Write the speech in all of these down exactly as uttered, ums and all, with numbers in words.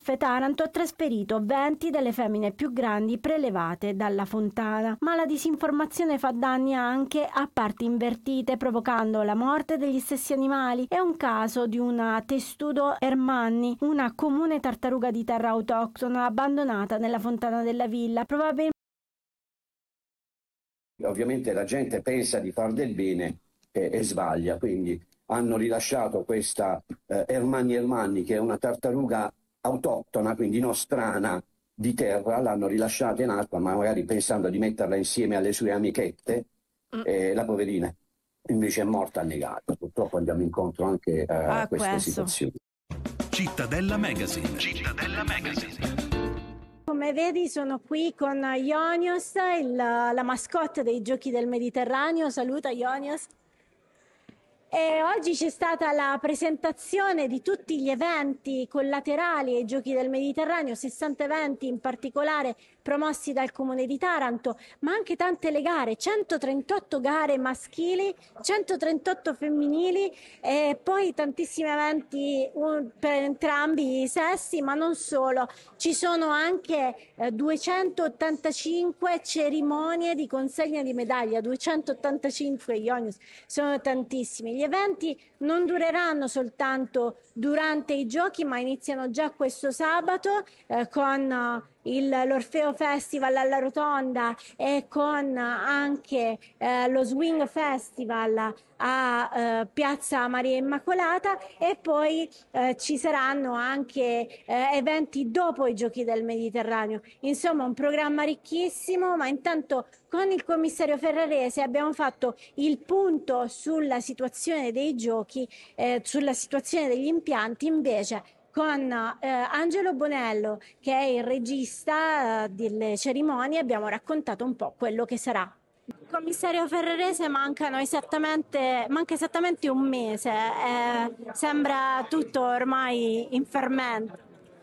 Taranto ha trasferito venti delle femmine più grandi prelevate dalla fontana, ma la disinformazione fa danni anche a parti invertite, provocando la morte degli stessi animali. È un caso di una Testudo ermanni, una comune tartaruga di terra autoctona abbandonata nella fontana della villa, probabilmente. Ovviamente la gente pensa di far del bene e, e sbaglia, quindi hanno rilasciato questa eh, Ermanni Ermanni, che è una tartaruga autoctona, quindi nostrana di terra, l'hanno rilasciata in acqua, ma magari pensando di metterla insieme alle sue amichette, eh, la poverina invece è morta annegata. Purtroppo andiamo incontro anche eh, a queste questo. situazioni. Cittadella Magazine. Cittadella Magazine. Come vedi sono qui con Ionios, il, la mascotte dei Giochi del Mediterraneo. Saluta Ionios. E oggi c'è stata la presentazione di tutti gli eventi collaterali ai Giochi del Mediterraneo, sessanta eventi in particolare promossi dal Comune di Taranto, ma anche tante le gare, centotrentotto gare maschili, centotrentotto femminili e poi tantissimi eventi per entrambi i sessi, ma non solo. Ci sono anche eh, duecentottantacinque cerimonie di consegna di medaglia, duecentottantacinque, Ionios, sono tantissimi. Gli eventi non dureranno soltanto durante i giochi, ma iniziano già questo sabato eh, con uh, il, l'Orfeo Festival alla Rotonda e con anche eh, lo Swing Festival a eh, Piazza Maria Immacolata, e poi eh, ci saranno anche eh, eventi dopo i Giochi del Mediterraneo. Insomma, un programma ricchissimo, ma intanto con il commissario Ferrarese abbiamo fatto il punto sulla situazione dei giochi, eh, sulla situazione degli impianti. Invece con eh, Angelo Bonello, che è il regista eh, delle cerimonie, abbiamo raccontato un po' quello che sarà. Commissario Ferrarese, mancano esattamente, manca esattamente un mese, eh, sembra tutto ormai in fermento.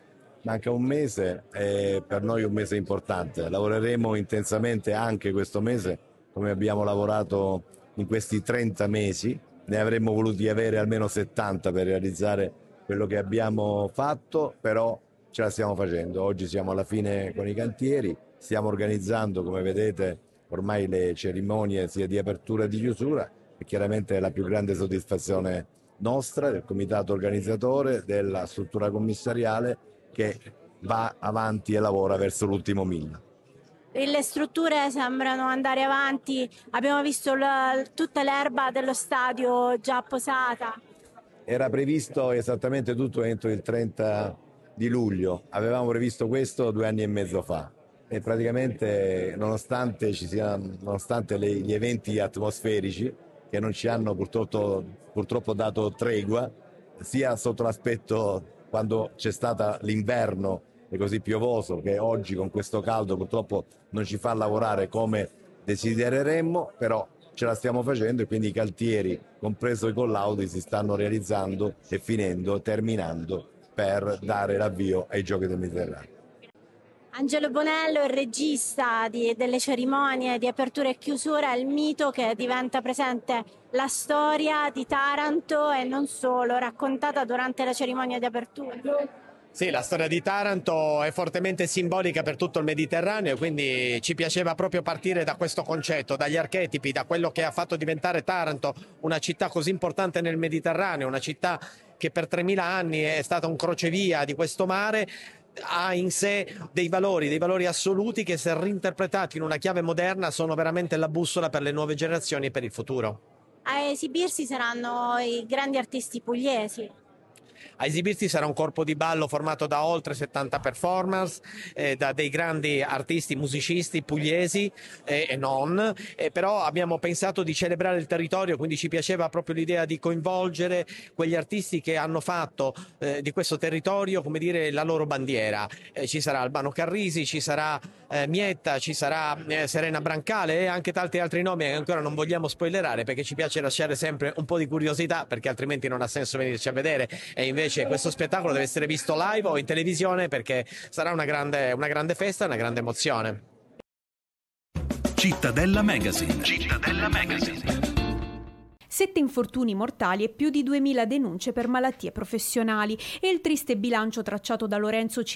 Manca un mese, è per noi un mese importante. Lavoreremo intensamente anche questo mese, come abbiamo lavorato in questi trenta mesi. Ne avremmo voluti avere almeno settanta per realizzare quello che abbiamo fatto, però ce la stiamo facendo. Oggi siamo alla fine con i cantieri, stiamo organizzando, come vedete, ormai le cerimonie sia di apertura che di chiusura, e chiaramente è la più grande soddisfazione nostra, del comitato organizzatore, della struttura commissariale, che va avanti e lavora verso l'ultimo miglio. Le strutture sembrano andare avanti, abbiamo visto la, tutta l'erba dello stadio già posata. Era previsto esattamente tutto entro il trenta di luglio, avevamo previsto questo due anni e mezzo fa, e praticamente nonostante ci siano, nonostante le, gli eventi atmosferici che non ci hanno purtroppo, purtroppo dato tregua, sia sotto l'aspetto quando c'è stato l'inverno e così piovoso, che oggi con questo caldo purtroppo non ci fa lavorare come desidereremmo, però ce la stiamo facendo, e quindi i cantieri, compreso i collaudi, si stanno realizzando e finendo, terminando, per dare l'avvio ai Giochi del Mediterraneo. Angelo Bonello, il regista di, delle cerimonie di apertura e chiusura, è il mito che diventa presente la storia di Taranto e non solo, raccontata durante la cerimonia di apertura. Sì, la storia di Taranto è fortemente simbolica per tutto il Mediterraneo, quindi ci piaceva proprio partire da questo concetto, dagli archetipi, da quello che ha fatto diventare Taranto una città così importante nel Mediterraneo, una città che per tremila anni è stata un crocevia di questo mare. Ha in sé dei valori, dei valori assoluti che, se reinterpretati in una chiave moderna, sono veramente la bussola per le nuove generazioni e per il futuro. A esibirsi saranno i grandi artisti pugliesi. A esibirsi sarà un corpo di ballo formato da oltre settanta performance, eh, da dei grandi artisti, musicisti pugliesi eh, e non, eh, però abbiamo pensato di celebrare il territorio, quindi ci piaceva proprio l'idea di coinvolgere quegli artisti che hanno fatto eh, di questo territorio, come dire, la loro bandiera. Eh, ci sarà Albano Carrisi, ci sarà eh, Mietta, ci sarà eh, Serena Brancale e anche tanti altri nomi che ancora non vogliamo spoilerare, perché ci piace lasciare sempre un po' di curiosità, perché altrimenti non ha senso venirci a vedere, e invece questo spettacolo deve essere visto live o in televisione, perché sarà una grande, una grande festa, una grande emozione. Cittadella Magazine. Cittadella Magazine. Sette infortuni mortali e più di duemila denunce per malattie professionali, e il triste bilancio tracciato da Lorenzo